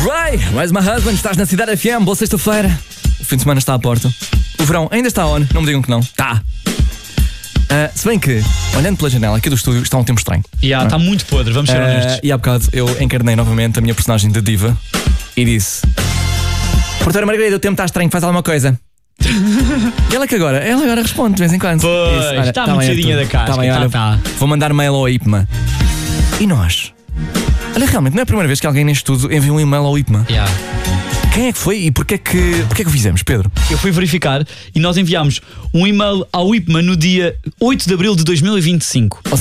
Ray, Where's My Husband? Estás na Cidade FM, boa sexta-feira. O fim de semana está à porta. O verão ainda está on, não me digam que não. Tá. Se bem que, olhando pela janela aqui do estúdio, está um tempo estranho. Está muito podre, vamos ser honestos. E há bocado eu encarnei novamente a minha personagem de diva e disse: Porteira Margarida, o tempo está estranho, faz alguma coisa. E ela agora responde de vez em quando. Pois, está muito cheirinha da casca. Tá bem, olha, vou mandar mail ao IPMA. E nós? Olha, realmente não é a primeira vez que alguém neste estudo envia um e-mail ao IPMA. Quem é que foi e porquê que o fizemos, Pedro? Eu fui verificar e nós enviámos um e-mail ao IPMA no dia 8 de abril de 2025.